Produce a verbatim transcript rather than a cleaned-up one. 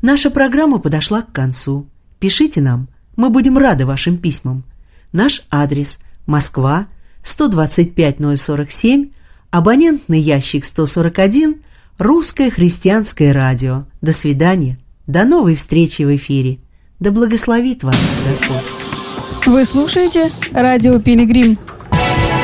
Наша программа подошла к концу. Пишите нам, мы будем рады вашим письмам. Наш адрес: Москва, сто двадцать пять ноль сорок семь, абонентный ящик сто сорок один, Русское христианское радио. До свидания. До новой встречи в эфире. Да благословит вас Господь. Вы слушаете радио Пилигрим.